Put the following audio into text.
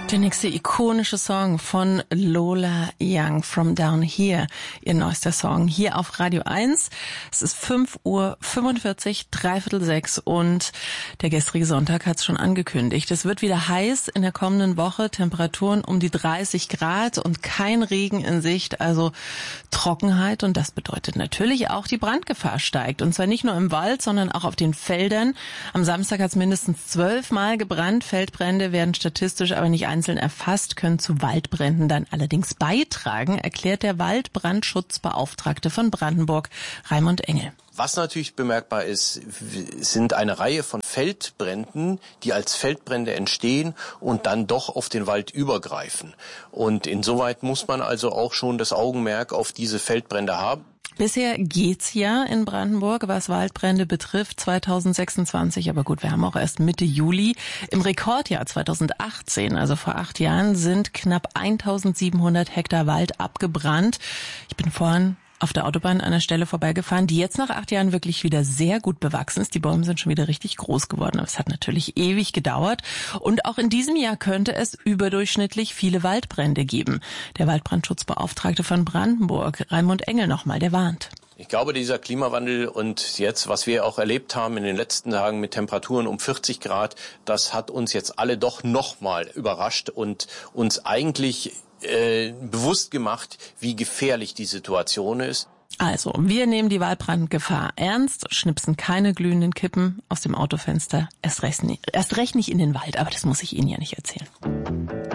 Der nächste ikonische Song von Lola Young, From Down Here, ihr neuester Song hier auf Radio 1. Es ist 5:45 Uhr, 5:45 und der gestrige Sonntag hat es schon angekündigt. Es wird wieder heiß in der kommenden Woche, Temperaturen um die 30 Grad und kein Regen in Sicht, also Trockenheit, und das bedeutet natürlich auch, die Brandgefahr steigt, und zwar nicht nur im Wald, sondern auch auf den Feldern. Am Samstag hat es mindestens 12 Mal gebrannt. Feldbrände werden statistisch aber nicht einzeln erfasst, können zu Waldbränden dann allerdings beitragen, erklärt der Waldbrandschutzbeauftragte von Brandenburg, Raimund Engel. Was natürlich bemerkbar ist, sind eine Reihe von Feldbränden, die als Feldbrände entstehen und dann doch auf den Wald übergreifen. Und insoweit muss man also auch schon das Augenmerk auf diese Feldbrände haben. Bisher geht's ja in Brandenburg, was Waldbrände betrifft, 2026. Aber gut, wir haben auch erst Mitte Juli. Im Rekordjahr 2018, also vor 8 Jahren, sind knapp 1700 Hektar Wald abgebrannt. Ich bin vorhin auf der Autobahn an einer Stelle vorbeigefahren, die jetzt nach 8 Jahren wirklich wieder sehr gut bewachsen ist. Die Bäume sind schon wieder richtig groß geworden, aber es hat natürlich ewig gedauert. Und auch in diesem Jahr könnte es überdurchschnittlich viele Waldbrände geben. Der Waldbrandschutzbeauftragte von Brandenburg, Raimund Engel nochmal, der warnt. Ich glaube, dieser Klimawandel und jetzt, was wir auch erlebt haben in den letzten Tagen mit Temperaturen um 40 Grad, das hat uns jetzt alle doch nochmal überrascht und uns eigentlich bewusst gemacht, wie gefährlich die Situation ist. Also, wir nehmen die Waldbrandgefahr ernst, schnipsen keine glühenden Kippen aus dem Autofenster, erst recht nicht in den Wald, aber das muss ich Ihnen ja nicht erzählen.